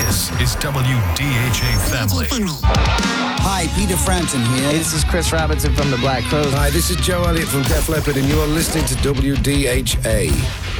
This is WDHA Family. Hi, Peter Frampton here. Hey, this is Chris Robinson from the Black Crowes. Hi, this is Joe Elliott from Def Leppard, and you are listening to WDHA.